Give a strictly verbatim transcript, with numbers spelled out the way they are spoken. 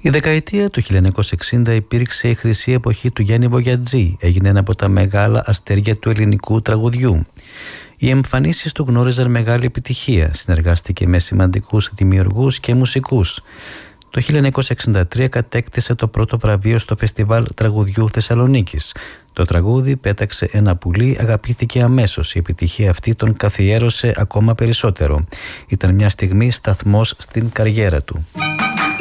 Η δεκαετία του χίλια εννιακόσια εξήντα υπήρξε η χρυσή εποχή του Γιάννη Βογιατζή. Έγινε ένα από τα μεγάλα αστέρια του ελληνικού τραγουδιού. Οι εμφανίσεις του γνώριζαν μεγάλη επιτυχία. Συνεργάστηκε με σημαντικούς δημιουργούς και μουσικούς. Το χίλια εννιακόσια εξήντα τρία κατέκτησε το πρώτο βραβείο στο Φεστιβάλ Τραγουδιού Θεσσαλονίκης. Το τραγούδι πέταξε ένα πουλί, αγαπήθηκε αμέσως. Η επιτυχία αυτή τον καθιέρωσε ακόμα περισσότερο. Ήταν μια στιγμή σταθμός στην καριέρα του.